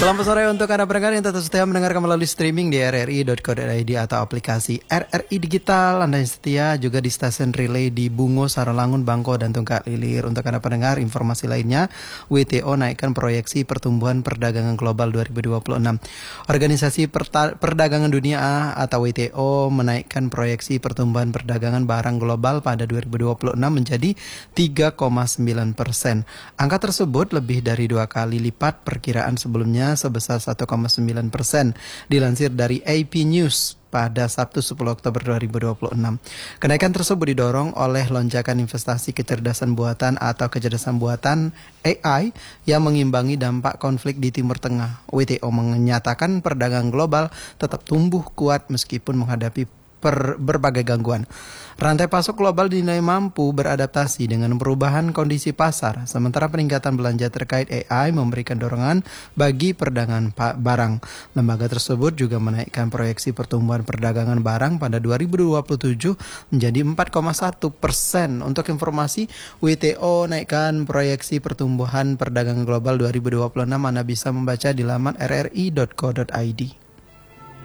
Selamat sore untuk Anda pendengar yang tetap setia mendengarkan melalui streaming di rri.co.id atau aplikasi RRI Digital. Anda yang setia juga di stasiun relay di Bungo, Saralangun, Bangko, dan Tungkak Lilir. Untuk Anda pendengar, informasi lainnya, WTO naikkan proyeksi pertumbuhan perdagangan global 2026. Organisasi Perdagangan Dunia atau WTO menaikkan proyeksi pertumbuhan perdagangan barang global pada 2026 menjadi 3,9%. Angka tersebut lebih dari 2 kali lipat perkiraan sebelumnya sebesar 1,9%, dilansir dari AP News pada Sabtu 10 Oktober 2026. Kenaikan tersebut didorong oleh lonjakan investasi kecerdasan buatan atau kecerdasan buatan AI yang mengimbangi dampak konflik di Timur Tengah. WTO menyatakan perdagangan global tetap tumbuh kuat meskipun menghadapi berbagai gangguan. Rantai pasok global dinilai mampu beradaptasi dengan perubahan kondisi pasar, sementara peningkatan belanja terkait AI memberikan dorongan bagi perdagangan barang. Lembaga tersebut juga menaikkan proyeksi pertumbuhan perdagangan barang pada 2027 menjadi 4,1%. Untuk informasi, WTO naikkan proyeksi pertumbuhan perdagangan global 2026. Anda bisa membaca di laman rri.co.id.